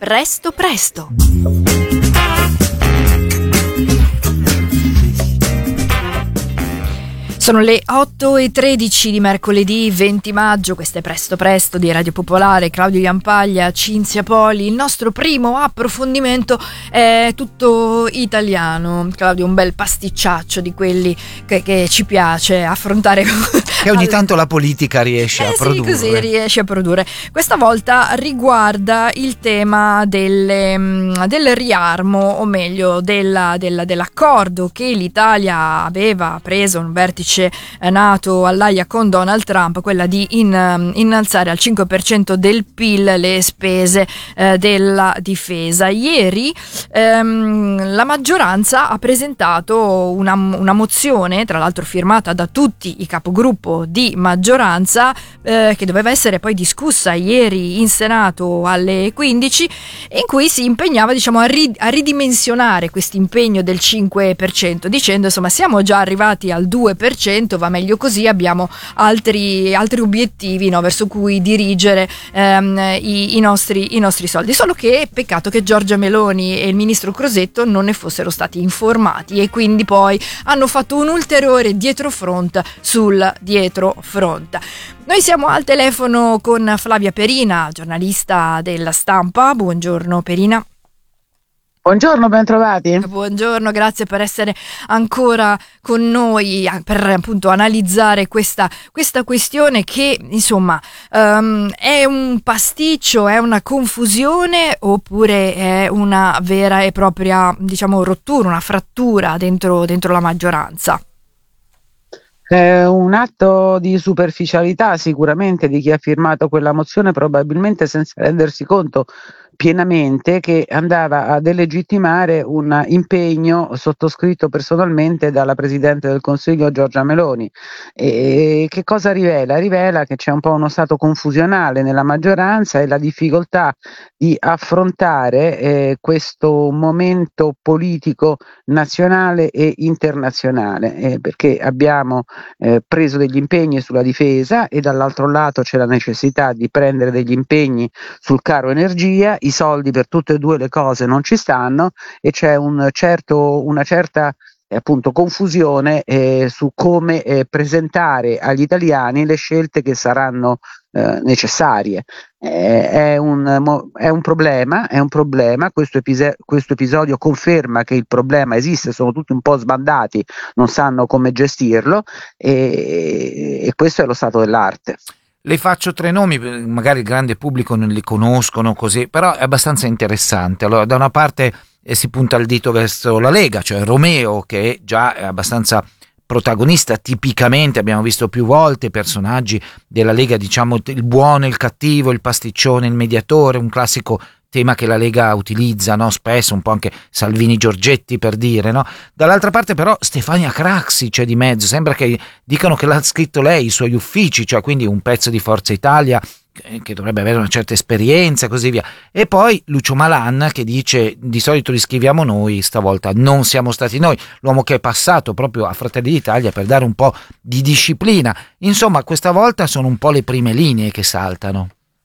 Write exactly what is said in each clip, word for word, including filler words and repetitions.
Presto Presto. Sono le otto e tredici di mercoledì venti maggio, questo è Presto Presto di Radio Popolare, Claudio Iampaglia, Cinzia Poli. Il nostro primo approfondimento è tutto italiano. Claudio, un bel pasticciaccio di quelli che, che ci piace affrontare. Che ogni tanto la politica riesce eh a sì, produrre. Così riesce a produrre. Questa volta riguarda il tema delle, del riarmo, o meglio della, della, dell'accordo che l'Italia aveva preso, un vertice nato all'Aia con Donald Trump, quella di in, innalzare al cinque per cento del P I L le spese eh, della difesa. Ieri ehm, la maggioranza ha presentato una, una mozione, tra l'altro firmata da tutti i capogruppo di maggioranza, eh, che doveva essere poi discussa ieri in Senato alle quindici, in cui si impegnava, diciamo, a, ri, a ridimensionare questo impegno del cinque per cento, dicendo insomma siamo già arrivati al due per cento, va meglio così, abbiamo altri, altri obiettivi, no, verso cui dirigere ehm, i, i, nostri, i nostri soldi. Solo che peccato che Giorgia Meloni e il ministro Crosetto non ne fossero stati informati e quindi poi hanno fatto un ulteriore dietrofront sul dietrofront. Noi siamo al telefono con Flavia Perina, giornalista della Stampa. Buongiorno Perina. Buongiorno, ben trovati. Buongiorno, grazie per essere ancora con noi per appunto analizzare questa, questa questione che insomma um, è un pasticcio, è una confusione oppure è una vera e propria, diciamo, rottura, una frattura dentro, dentro la maggioranza? È un atto di superficialità sicuramente di chi ha firmato quella mozione, probabilmente senza rendersi conto pienamente che andava a delegittimare un impegno sottoscritto personalmente dalla Presidente del Consiglio Giorgia Meloni. E che cosa rivela? Rivela che c'è un po' uno stato confusionale nella maggioranza e la difficoltà di affrontare eh, questo momento politico nazionale e internazionale, eh, perché abbiamo eh, preso degli impegni sulla difesa e dall'altro lato c'è la necessità di prendere degli impegni sul caro energia. I soldi per tutte e due le cose non ci stanno e c'è un certo, una certa eh, appunto confusione eh, su come eh, presentare agli italiani le scelte che saranno eh, necessarie. Eh, è, un, è un problema, è un problema. Questo, epise- questo episodio conferma che il problema esiste, sono tutti un po' sbandati, non sanno come gestirlo e, e questo è lo stato dell'arte. Le faccio tre nomi, magari il grande pubblico non li conoscono così, però è abbastanza interessante. Allora, da una parte eh, si punta il dito verso la Lega, cioè Romeo, che già è abbastanza protagonista, tipicamente abbiamo visto più volte personaggi della Lega, diciamo il buono, il cattivo, il pasticcione, il mediatore, un classico tema che la Lega utilizza, no? Spesso, un po' anche Salvini Giorgetti per dire, no? Dall'altra parte però Stefania Craxi c'è di mezzo, sembra che dicano che l'ha scritto lei, i suoi uffici, cioè quindi un pezzo di Forza Italia che dovrebbe avere una certa esperienza e così via. E poi Lucio Malan che dice di solito li scriviamo noi, stavolta non siamo stati noi, l'uomo che è passato proprio a Fratelli d'Italia per dare un po' di disciplina. Insomma, questa volta sono un po' le prime linee che saltano.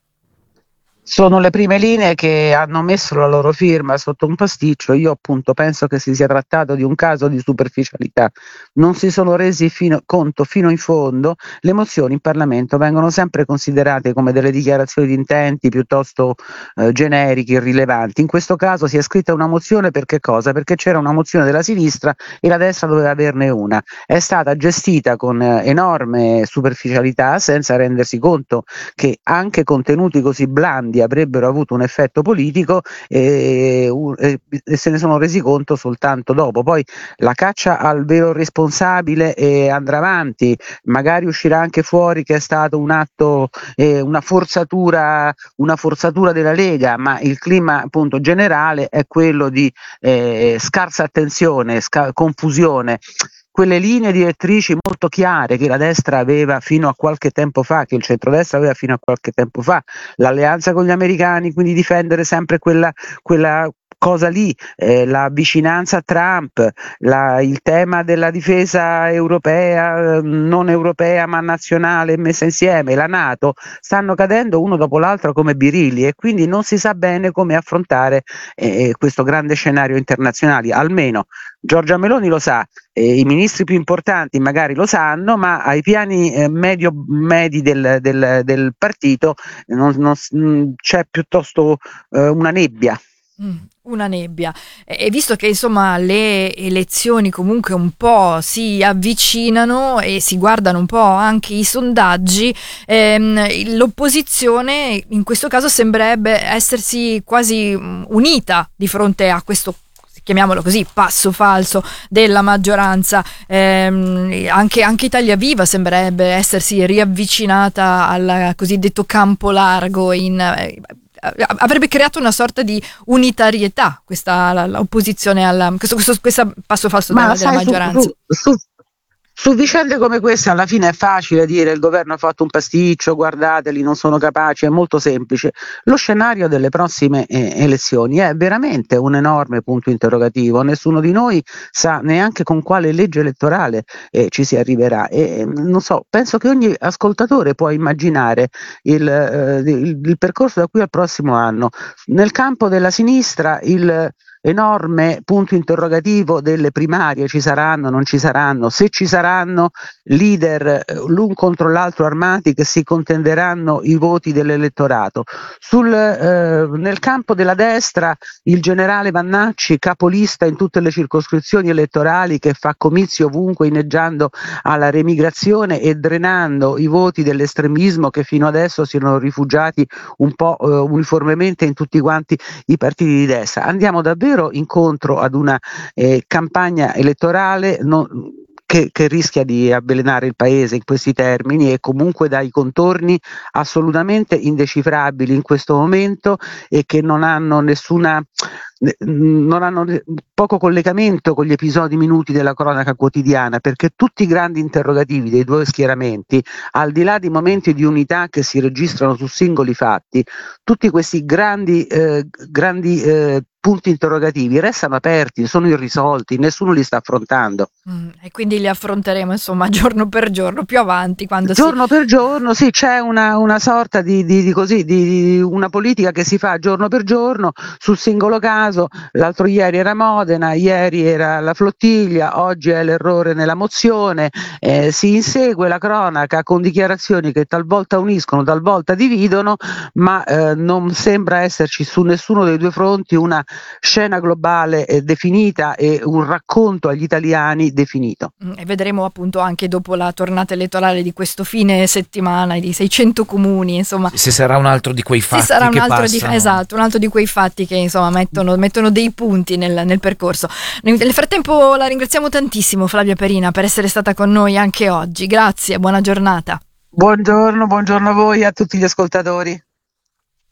Sono le prime linee che hanno messo la loro firma sotto un pasticcio. Io appunto penso che si sia trattato di un caso di superficialità. Non si sono resi fino, conto fino in fondo. Le mozioni in Parlamento vengono sempre considerate come delle dichiarazioni di intenti piuttosto eh, generiche, irrilevanti. In questo caso si è scritta una mozione per che cosa? Perché c'era una mozione della sinistra e la destra doveva averne una. È stata gestita con eh, enorme superficialità, senza rendersi conto che anche contenuti così blandi avrebbero avuto un effetto politico e, e, e se ne sono resi conto soltanto dopo. Poi la caccia al vero responsabile eh, andrà avanti, magari uscirà anche fuori che è stato un atto, eh, una forzatura, una forzatura della Lega, ma il clima appunto generale è quello di eh, scarsa attenzione, sca- confusione. Quelle linee direttrici molto chiare che la destra aveva fino a qualche tempo fa, che il centrodestra aveva fino a qualche tempo fa, l'alleanza con gli americani, quindi difendere sempre quella, quella cosa lì, eh, la vicinanza a Trump, la, il tema della difesa europea, non europea ma nazionale messa insieme, la NATO, stanno cadendo uno dopo l'altro come birilli, e quindi non si sa bene come affrontare eh, questo grande scenario internazionale. Almeno Giorgia Meloni lo sa, eh, i ministri più importanti magari lo sanno, ma ai piani eh, medio medi del, del, del partito non, non, mh, c'è piuttosto eh, una nebbia. Mm, una nebbia. E visto che insomma le elezioni comunque un po' si avvicinano e si guardano un po' anche i sondaggi, ehm, l'opposizione in questo caso sembrerebbe essersi quasi unita di fronte a questo, chiamiamolo così, passo falso della maggioranza. Eh, anche, anche Italia Viva sembrerebbe essersi riavvicinata al cosiddetto campo largo, in, eh, avrebbe creato una sorta di unitarietà questa l'opposizione alla questo, questo, questo passo falso della, della maggioranza. Su, su, su, su vicende come queste alla fine è facile dire il governo ha fatto un pasticcio, guardateli, non sono capaci, è molto semplice. Lo scenario delle prossime eh, elezioni è veramente un enorme punto interrogativo, nessuno di noi sa neanche con quale legge elettorale eh, ci si arriverà, e non so, penso che ogni ascoltatore può immaginare il, eh, il, il percorso da qui al prossimo anno. Nel campo della sinistra il enorme punto interrogativo delle primarie: ci saranno, non ci saranno, se ci saranno leader l'un contro l'altro armati che si contenderanno i voti dell'elettorato. Sul, eh, nel campo della destra il generale Vannacci, capolista in tutte le circoscrizioni elettorali, che fa comizi ovunque inneggiando alla remigrazione e drenando i voti dell'estremismo che fino adesso si erano rifugiati un po' eh, uniformemente in tutti quanti i partiti di destra. Andiamo davvero incontro ad una eh, campagna elettorale non, che, che rischia di avvelenare il paese in questi termini, e comunque dai contorni assolutamente indecifrabili in questo momento, e che non hanno nessuna non hanno poco collegamento con gli episodi minuti della cronaca quotidiana, perché tutti i grandi interrogativi dei due schieramenti, al di là di momenti di unità che si registrano su singoli fatti, tutti questi grandi, eh, grandi eh, punti interrogativi restano aperti, sono irrisolti, nessuno li sta affrontando. Mm, e quindi li affronteremo insomma giorno per giorno più avanti, quando giorno si... per giorno, sì, c'è una, una sorta di, di, di così di, di una politica che si fa giorno per giorno sul singolo caso. L'altro ieri era Modena, ieri era la flottiglia, oggi è l'errore nella mozione, eh, si insegue la cronaca con dichiarazioni che talvolta uniscono, talvolta dividono, ma eh, non sembra esserci su nessuno dei due fronti una scena globale eh, definita e un racconto agli italiani definito. E vedremo appunto anche dopo la tornata elettorale di questo fine settimana di seicento comuni, insomma, se sarà un altro di quei fatti se sarà un che altro passano. di, esatto, un altro di quei fatti che insomma mettono, mettono dei punti nel, nel percorso. Nel frattempo la ringraziamo tantissimo Flavia Perina per essere stata con noi anche oggi, grazie, buona giornata. Buongiorno, buongiorno a voi e a tutti gli ascoltatori.